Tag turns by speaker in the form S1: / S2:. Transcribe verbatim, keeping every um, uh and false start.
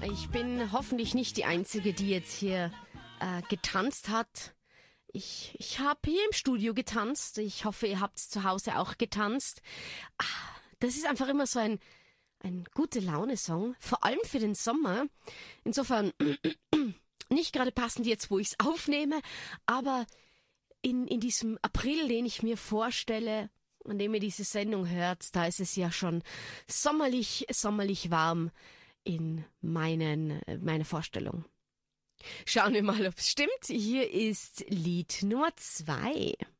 S1: Ich bin hoffentlich nicht die Einzige, die jetzt hier äh, getanzt hat. Ich, ich habe hier im Studio getanzt. Ich hoffe, ihr habt zu Hause auch getanzt. Ah, das ist einfach immer so ein, ein gute-Laune-Song, vor allem für den Sommer. Insofern nicht gerade passend jetzt, wo ich es aufnehme, aber in, in diesem April, den ich mir vorstelle, an dem ihr diese Sendung hört, da ist es ja schon sommerlich, sommerlich warm in meinen, meiner Vorstellung. Schauen wir mal, ob es stimmt. Hier ist Lied Nummer zwei.